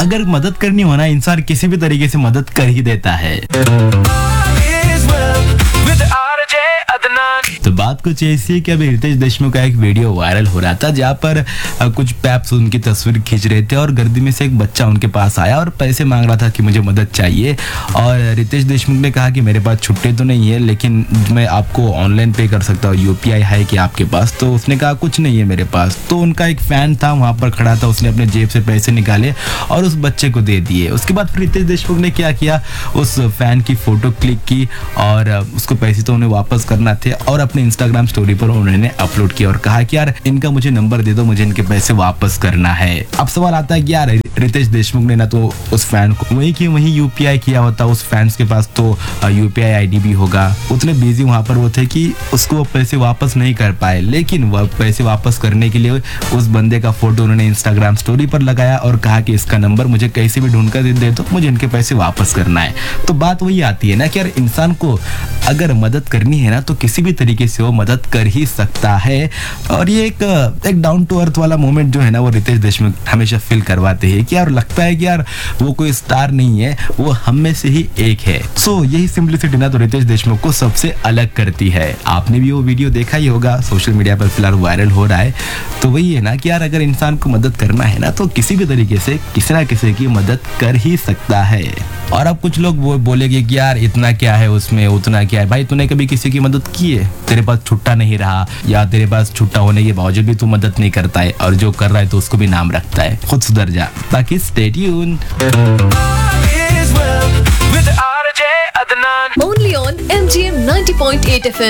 अगर मदद करनी हो ना, इंसान किसी भी तरीके से मदद कर ही देता है। तो बात कुछ ऐसी है कि अभी रितेश देशमुख का एक वीडियो वायरल हो रहा था जहाँ पर कुछ पैप्स उनकी तस्वीर खींच रहे थे और गर्दी में से एक बच्चा उनके पास आया और पैसे मांग रहा था कि मुझे मदद चाहिए। और रितेश देशमुख ने कहा कि मेरे पास छुट्टे तो नहीं है, लेकिन मैं आपको ऑनलाइन पे कर सकता हूँ, यूपीआई है कि आपके पास? तो उसने कहा कुछ नहीं है मेरे पास। तो उनका एक फैन था वहाँ पर खड़ा था, उसने अपने जेब से पैसे निकाले और उस बच्चे को दे दिए। उसके बाद फिर रितेश देशमुख ने क्या किया, उस फैन की फोटो क्लिक की और उसको पैसे तो उन्हें वापस करना थे और अपने इंस्टाग्राम स्टोरी पर उन्होंने अपलोड किया और कहा कि यार इनका मुझे नंबर दे दो, मुझे इनके पैसे वापस करना है। अब सवाल आता है कि यार रितेश देशमुख ने ना तो उस फैन को वहीं की वहीं यूपीआई किया होता, उस फैंस के पास तो यूपीआई आईडी भी होगा। उतने बिजी वहां पर वो थे कि उसको वो पैसे वापस नहीं कर पाए, लेकिन वह पैसे वापस करने के लिए उस बंदे का फोटो उन्होंने इंस्टाग्राम स्टोरी पर लगाया और कहा कि इसका नंबर मुझे कैसे भी ढूंढ कर दे दो, मुझे इनके पैसे वापस करना है। तो बात वही आती है ना कि यार इंसान को अगर मदद करनी है ना तो किसी भी तरीके से वो मदद कर ही सकता है। और ये एक डाउन टू अर्थ वाला मोमेंट जो है ना वो रितेश देशमुख हमेशा फील करवाते हैं कि यार लगता है कि यार वो कोई स्टार नहीं है, वो हम में से ही एक है। सो यही सिंपलिसिटी ना तो रितेश देशमुख को सबसे अलग करती है। आपने भी वो वीडियो देखा ही होगा, सोशल मीडिया पर फिलहाल वायरल हो रहा है। तो वही है ना कि यार अगर इंसान को मदद करना है ना तो किसी भी तरीके से किसी ना किसी की मदद कर ही सकता है। और अब कुछ लोग वो बोलेंगे कि यार इतना क्या है उसमें, उतना क्या है। भाई तूने कभी किसी की मदद की है? तेरे पास छुट्टा नहीं रहा या तेरे पास छुट्टा होने के बावजूद भी तू मदद नहीं करता है, और जो कर रहा है तो उसको भी नाम रखता है। खुद सुधर जा। बाकी stay tuned. Only on MGM 90.8 FM.